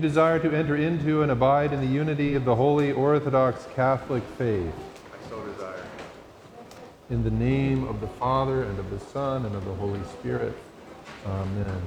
desire to enter into and abide in the unity of the Holy Orthodox Catholic faith. I so desire. In the name of the Father, and of the Son, and of the Holy Spirit. Amen.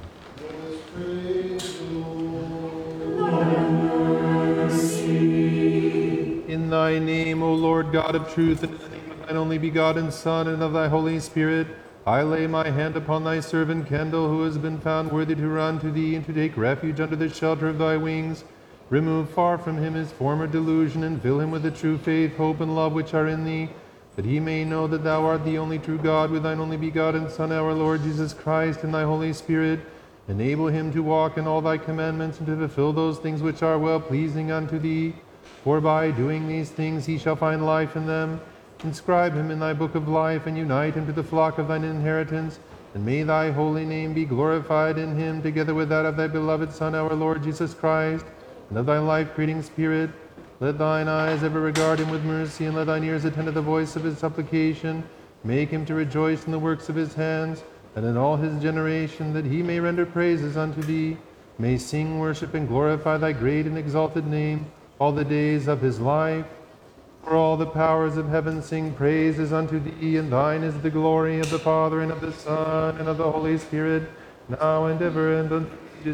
In thy name, O Lord God of truth, and in the name of thine only begotten Son, and of thy Holy Spirit, I lay my hand upon thy servant Kendall, who has been found worthy to run to thee and to take refuge under the shelter of thy wings. Remove far from him his former delusion, and fill him with the true faith, hope, and love which are in thee, that he may know that thou art the only true God, with thine only begotten Son, our Lord Jesus Christ, and thy Holy Spirit. Enable him to walk in all thy commandments, and to fulfill those things which are well-pleasing unto thee. For by doing these things he shall find life in them. Inscribe him in thy book of life, and unite him to the flock of thine inheritance. And may thy holy name be glorified in him, together with that of thy beloved Son, our Lord Jesus Christ, and of thy life-creating Spirit. Let thine eyes ever regard him with mercy, and let thine ears attend to the voice of his supplication. Make him to rejoice in the works of his hands, and in all his generation, that he may render praises unto thee, may sing, worship, and glorify thy great and exalted name all the days of his life. For all the powers of heaven sing praises unto thee, and thine is the glory of the Father, and of the Son, and of the Holy Spirit, now and ever, and unto